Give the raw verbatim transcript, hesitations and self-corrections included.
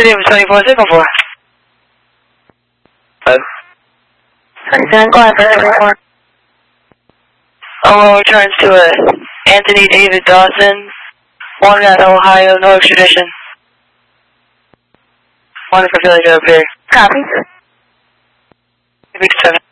David twenty-four, signal for. Five. twenty-seven, go ahead for seventy-four. Oh, returns to a Anthony David Dawson, one at Ohio, no extradition. One for Philly to appear. Copy. Week seven.